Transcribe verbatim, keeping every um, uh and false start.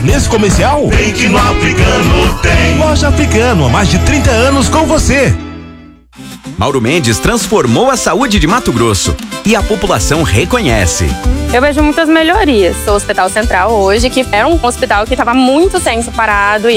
Nesse comercial? Tem que no Africano tem. Loja Africano, há mais de trinta anos com você. Mauro Mendes transformou a saúde de Mato Grosso e a população reconhece. Eu vejo muitas melhorias. O Hospital Central hoje, que era um hospital que estava muito tempo parado e